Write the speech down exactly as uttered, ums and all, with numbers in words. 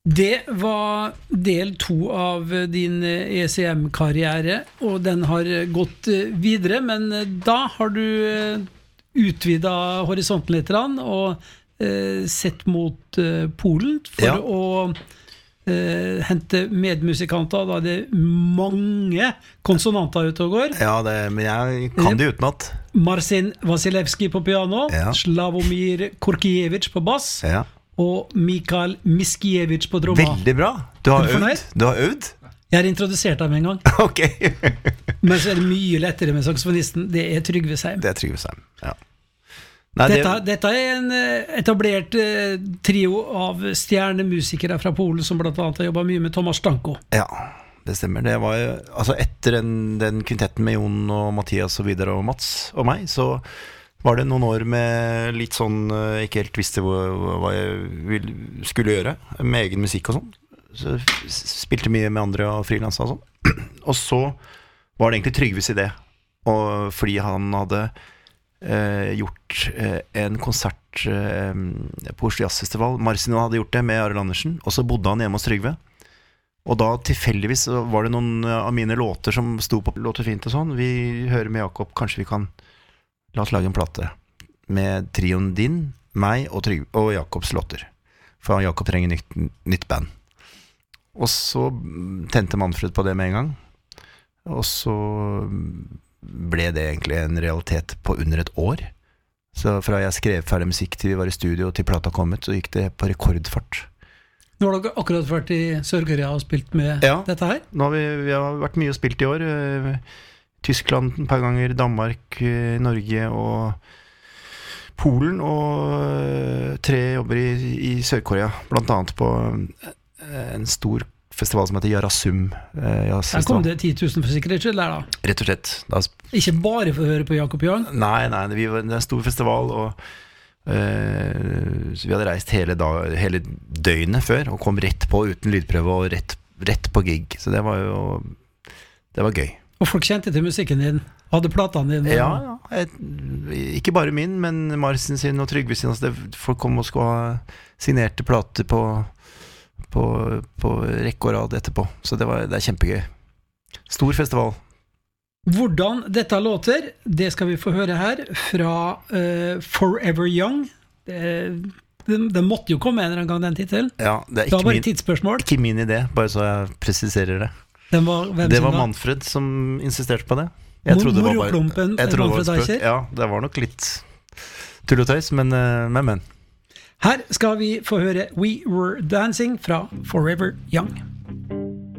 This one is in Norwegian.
Det var del to av din E C M-karriere, og den har gått videre, men da har du utvidet horisonten litt og eh, sett mot eh, Polen for ja. å eh, hente medmusikanter. Da er det mange konsonanter ute og går. Ja, det, men jeg kan det utenat. Marcin Vasilevski på piano, ja. Slavomir Korkiewicz på bass, ja. Og Mikael Miskiewicz på tromma. Veldig bra. Du har øvd. Du har øvd? Jeg har introdusert dem en gang. Ok. Men så er det mye lettere med saksofonisten. Det er Trygve Seim. Det er Trygve Seim, ja. Nei, dette, det... dette er en etablert eh, trio av stjernemusikere fra Polen som blant annet har jobbet mye med Tomasz Stanko. Ja, det stemmer. Det var jo, altså etter den, den kvintetten med Jon og Mathias og videre og Mats og meg, så var det noen år med litt sånn, ikke helt visste hva, hva jeg skulle gjøre, med egen musikk og sånn. Så spilte mye med andre og frilanser og sånn. Og så var det egentlig Trygves idé, og fordi han hadde eh, gjort eh, en konsert eh, på Oslo Jazzfestival. Marcin hadde gjort det med Arild Andersen, og så bodde han hjemme hos Trygve. Og da tilfeldigvis var det noen av mine låter som sto på låter fint og sånn. Vi hører med Jakob, kanskje vi kan la oss lage en plate med trioen din, meg og, Trygve, og Jakobs låter. For Jakob trenger nytt, nytt band. Og så tente Manfred på det med en gang. Og så ble det egentlig en realitet på under et år. Så fra jeg skrev ferdig musikk til vi var i studio og til plata kommet, så gikk det på rekordfart. Nå har dere akkurat vært i Sør-Korea og spilt med ja, dette her? Nå har vi, vi har vært mye og spilt i år. Tyskland et par ganger, Danmark, Norge og Polen, og tre jobber i, i Sør-Korea, blant annet på en stor festival som heter Yarasum. Her kom det ti tusen for sikkerhet, ikke der da? Rett og slett. Da ikke bare for å høre på Jakob Young? Nei, nei, vi var, det er en stor festival, og uh, vi hadde reist hele, dag, hele døgnet før, og kom rett på uten lydprøve, og rett, rett på gig. Så det var jo, det var gøy. Og folk kjente til musikken din, hadde platene dine? Ja, ja. Jeg, ikke bare min, men Marcin sin og Trygve sin. Altså det, folk kom og skulle ha signerte plater på, på, på rekke og rad etterpå. Så det, var, det er kjempegøy. Stor festival. Hvordan dette låter, det skal vi få høre her fra uh, Forever Young. Det, det, det måtte jo komme en eller annen gang, den titelen. Ja, det er ikke, det var bare min, tidsspørsmål. Ikke min idé, bare så jeg presiserer det. Den var, det var Manfred som insisterte på det. Jeg trodde det var bare jeg trodde det var et spøk. Ja, det var nok litt tull og tøys, men, men, men. Her skal vi få høre We Were Dancing fra Forever Young.